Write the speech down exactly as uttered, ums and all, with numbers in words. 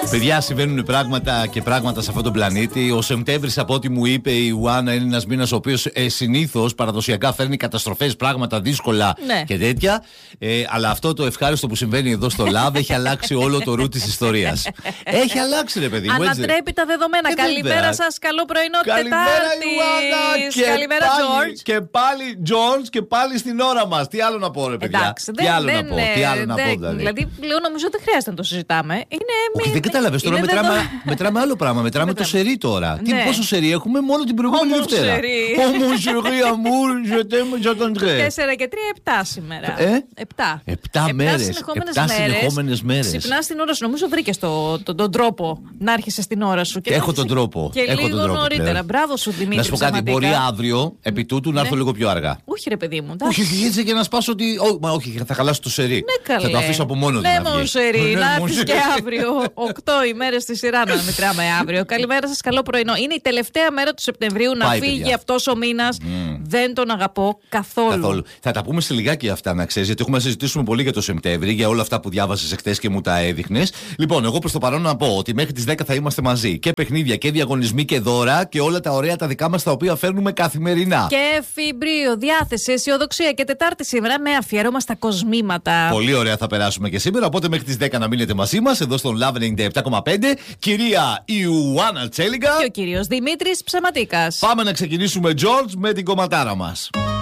Παιδιά, συμβαίνουν πράγματα και πράγματα σε αυτόν τον πλανήτη. Ο Σεπτέμβρης, από ό,τι μου είπε η Ιουάννα, είναι ένας μήνας ο οποίος ε, συνήθως παραδοσιακά φέρνει καταστροφές, πράγματα δύσκολα ναι. και τέτοια. Ε, αλλά αυτό το ευχάριστο που συμβαίνει εδώ στο Love έχει αλλάξει όλο το ρου της ιστορίας. Έχει αλλάξει, ρε παιδί μου. Ανατρέπει τα δεδομένα. Ε, Καλημέρα σας, καλό πρωινό Τετάρτη. Καλημέρα, George. Και πάλι George και πάλι στην ώρα μας. Τι άλλο να πω, ρε παιδιά. Εντάξει, τι δεν, άλλο δεν, να πω. Τι άλλο να πω, δηλαδή. Δηλαδή, πλέον νομίζω δεν χρειάζεται να το συζητάμε. Είναι Όχι, δεν κατάλαβες. Τώρα μετράμε, μετράμε άλλο πράγμα. Μετράμε το σερί τώρα. Τι, ναι. πόσο σερί έχουμε μόνο την προηγούμενη Δευτέρα. Όμω σερί, αμούρ, ζετέμ, ζατοντρέ. Τέσσερα και τρία, επτά σήμερα. Ε? Επτά. Επτά μέρες. Επτά συνεχόμενες μέρες. Ξυπνάς την ώρα σου. Νομίζω βρήκες το, το, τον τρόπο να έρχεσαι στην ώρα σου. Και έχω τον τρόπο. Και έχω λίγο τον τρόπο νωρίτερα. πλέον. Μπράβο σου, Δημήτρη. Να σου πω κάτι. Μπορεί αύριο επί τούτου να έρθω ναι. λίγο πιο αργά. Όχι, ρε παιδί μου. Όχι, όχι, έτσι και να σπάσω ότι. Ό, μα όχι, θα χαλάσω το σερί. Ναι, θα το αφήσω από μόνο του. Ναι, να μόνο σερί. Να έρθει και αύριο. Οκτώ ημέρες στη σειρά να μετράμε αύριο. Καλημέρα σας, καλό πρωινό. Είναι η τελευταία μέρα του Σεπτεμβρίου. Να Πάει, φύγει παιδιά. αυτός ο μήνας. Mm. Δεν τον αγαπώ καθόλου. καθόλου. Θα τα πούμε σε λιγάκι αυτά, να ξέρεις, γιατί έχουμε να συζητήσουμε πολύ για το Σεπτέμβρη, για όλα αυτά που διάβασες εχθές και μου τα έδειχνες. Λοιπόν, εγώ προς το παρόν να πω ότι μέχρι τις δέκα θα είμαστε μαζί. Και παιχνίδια και διαγωνισμοί και δώρα και όλα τα ωραία τα δικά μας τα οποία φέρνουμε καθημερινά. Και εφημπρίο, διάθεση, αισιοδοξία και Τετάρτη σήμερα με αφιέρωμα στα κοσμήματα. Πολύ ωραία θα περάσουμε και σήμερα. Οπότε μέχρι τις δέκα να μείνετε μαζί μας εδώ στον Love ενενήντα επτά κόμμα πέντε. Κυρία Ιουάννα Τσέλιγκα και ο κύριος Δημήτρης Ψεματίκας. Πάμε να ξεκινήσουμε, George, με την κομματάρα μας.